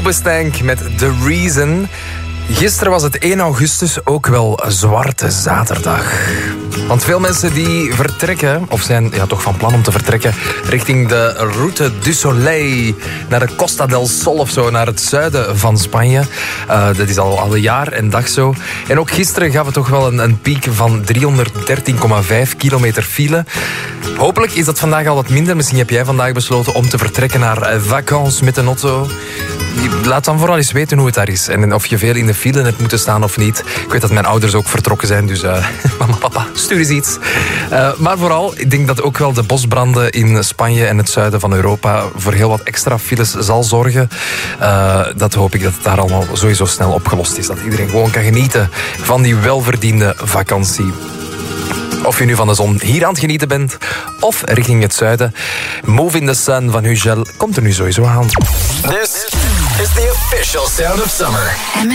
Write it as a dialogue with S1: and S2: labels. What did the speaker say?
S1: Hoobastank met The Reason. Gisteren was het 1 augustus ook wel Zwarte Zaterdag. Want veel mensen die vertrekken, of zijn toch van plan om te vertrekken, richting de Route du Soleil, naar de Costa del Sol of zo, naar het zuiden van Spanje. Dat is al een jaar en dag zo. En ook gisteren gaf het toch wel een piek van 313,5 kilometer file. Hopelijk is dat vandaag al wat minder. Misschien heb jij vandaag besloten om te vertrekken naar vakanties met een auto. Laat dan vooral eens weten hoe het daar is. En of je veel in de file hebt moeten staan of niet. Ik weet dat mijn ouders ook vertrokken zijn. Dus mama, papa, stuur eens iets. Maar vooral, ik denk dat ook wel de bosbranden in Spanje en het zuiden van Europa voor heel wat extra files zal zorgen. Dat hoop ik dat het daar allemaal sowieso snel opgelost is. Dat iedereen gewoon kan genieten van die welverdiende vakantie. Of je nu van de zon hier aan het genieten bent, of richting het zuiden. Move in the Sun van Hugel komt er nu sowieso aan.
S2: This is the official sound of summer.